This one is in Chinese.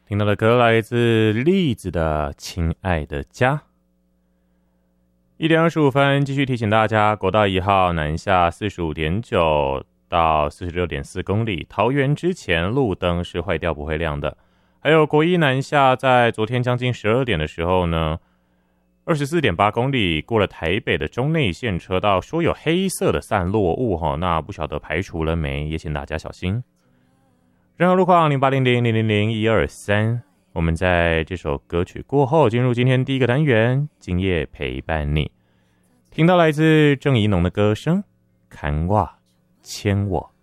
听到的歌来自栗子的《亲爱的家》。1点25分，继续提醒大家，国道1号南下 45.9 到 46.4 公里，桃园之前路灯是坏掉不会亮的。还有国一南下，在昨天将近12点的时候呢，24.8 公里过了台北的中内线车道，说有黑色的散落物，那不晓得排除了没，也请大家小心。任何路况0800000123，我们在这首歌曲过后进入今天第一个单元，今夜陪伴你。听到来自郑宜农的歌声，看我牵我。